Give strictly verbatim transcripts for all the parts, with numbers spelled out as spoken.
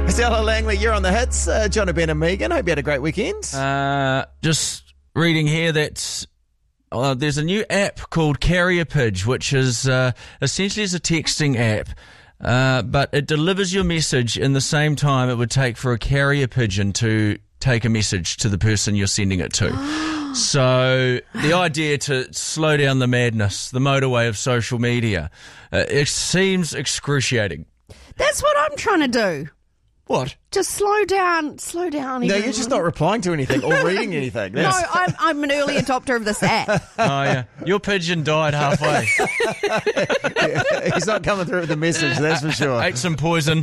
Stella Langley, you're on the hits. Uh, John Ben and Megan, hope you had a great weekend. Uh, just reading here that uh, there's a new app called Carrier Pigeon, which is uh, essentially is a texting app, uh, but it delivers your message in the same time it would take for a carrier pigeon to take a message to the person you're sending it to. So the idea to slow down the madness, the motorway of social media, uh, it seems excruciating. That's what I'm trying to do. What? Just slow down, slow down. No, everyone. you're just not replying to anything or reading anything. No, That's- I'm, I'm an early adopter of this app. Oh, yeah. Your pigeon died halfway. He's not coming through with the message, that's for sure. Ate some poison.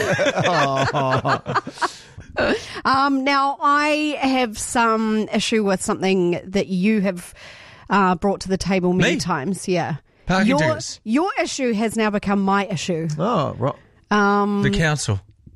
Um, now, I have some issue with something that you have uh, brought to the table many Me? times. Yeah. Parking your, tickets. your issue has now become my issue. Oh, right. Um, The council.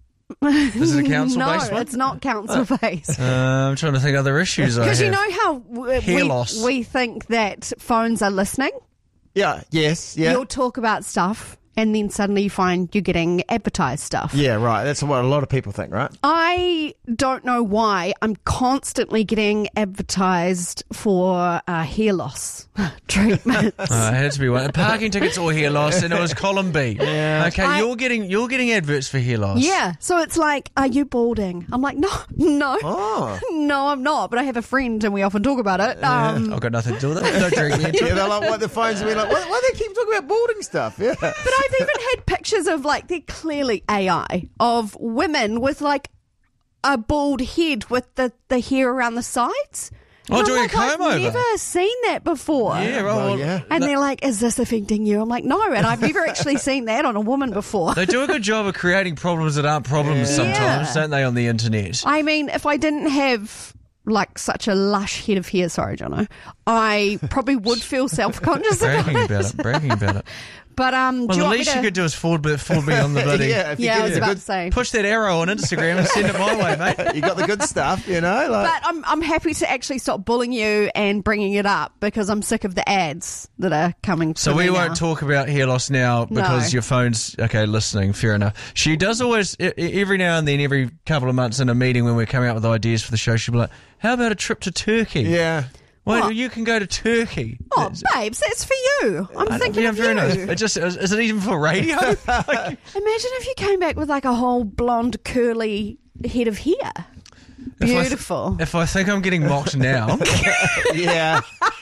Is it a council-based no, one? it's not council-based. Uh, I'm trying to think of other issues I have. Because you know how w- Hair we, loss. we think that phones are listening? Yeah, yes, yeah. You'll talk about stuff and then suddenly you find you're getting advertised stuff. Yeah, right. That's what a lot of people think, right? I don't know why I'm constantly getting advertised for uh, hair loss treatments. Uh, it had to be one. Parking tickets or hair loss, and it was column B. Yeah. Okay, I- you're getting you're getting adverts for hair loss. Yeah, so it's like, are you balding? I'm like, no, no, Oh. no, I'm not. But I have a friend, and we often talk about it. Um, I've got nothing to do with it. Don't drag me into Yeah, it. they're like, what the phones are being like, why, why do they keep talking about balding stuff? Yeah. But I've even had pictures of like they're clearly A I of women with like a bald head with the, the hair around the sides. Oh, And I'm doing a like, comb I've over. never seen that before. Yeah, right. Well, Well, yeah. And they're like, is this affecting you? I'm like, no, and I've never actually seen that on a woman before. They do a good job of creating problems that aren't problems sometimes, Yeah. don't they, on the internet? I mean, if I didn't have like such a lush head of hair, sorry, Jono, I probably would feel self-conscious about Bragging it. about it, bragging about it. But um, Well, do you the want me least to... you could do is forward, forward me on the bloody... Yeah, if you Yeah, I get was the about good, to say. Push that arrow on Instagram and send it my way, mate. you got the good stuff, you know? Like, But I'm I'm happy to actually stop bullying you and bringing it up because I'm sick of the ads that are coming. So to we me won't now. talk about hair loss now because No. your phone's, okay, listening, fair enough. She does always, e- e- every now and then, every couple of months in a meeting when we're coming up with ideas for the show, she'll be like, how about a trip to Turkey? yeah. Well, What? you can go to Turkey. Oh, babes, that's for you. I'm I- thinking yeah, of very you. nice. It just, is, is it even for radio? Like, Imagine if you came back with like a whole blonde curly head of hair. if I th- Beautiful. If I think I'm getting mocked now, Yeah.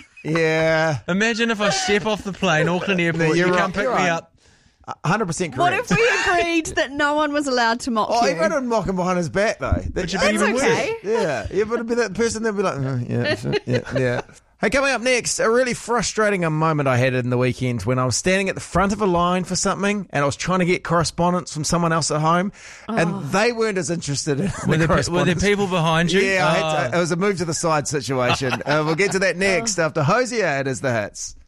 Yeah. imagine if I step off the plane, Auckland Airport, you're you right, come pick you're me right. up. one hundred percent What correct. if we agreed that no one was allowed to mock Oh, you? everyone would mock him behind his back, though. That, you be That's even okay. Yeah, yeah, but it'd be that person that'd be like, "Oh, yeah, sure, yeah, yeah. Hey, coming up next, a really frustrating moment I had in the weekend when I was standing at the front of a line for something and I was trying to get correspondence from someone else at home, and they weren't as interested in Were the there, pe- were there correspondence. people behind you? Yeah, I had Oh. to, it was a move to the side situation. uh, we'll get to that next after Hosier. It is the hits.